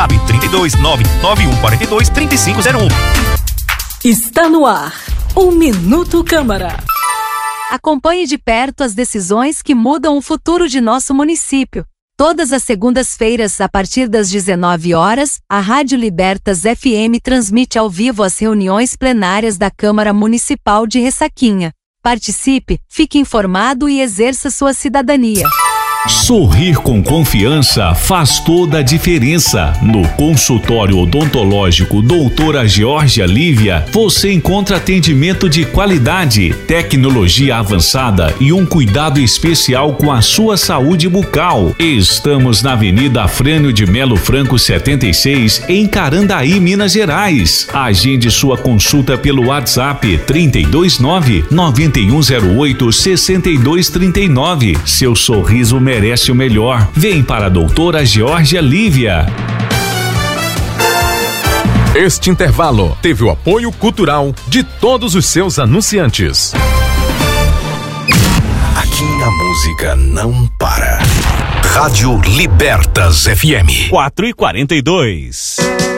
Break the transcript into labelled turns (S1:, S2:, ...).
S1: WhatsApp 32991423501.
S2: Está no ar o Minuto Câmara.
S3: Acompanhe de perto as decisões que mudam o futuro de nosso município. Todas as segundas-feiras, a partir das 19 horas, a Rádio Libertas FM transmite ao vivo as reuniões plenárias da Câmara Municipal de Ressaquinha. Participe, fique informado e exerça sua cidadania.
S4: Sorrir com confiança faz toda a diferença. No consultório odontológico Doutora Georgia Lívia, você encontra atendimento de qualidade, tecnologia avançada e um cuidado especial com a sua saúde bucal. Estamos na Avenida Afrânio de Melo Franco 76, em Carandaí, Minas Gerais. Agende sua consulta pelo WhatsApp 329-9108-6239. Seu sorriso merece o melhor. Vem para a Doutora Georgia Lívia.
S5: Este intervalo teve o apoio cultural de todos os seus anunciantes.
S6: Aqui a música não para. Rádio Libertas FM.
S1: 4h42.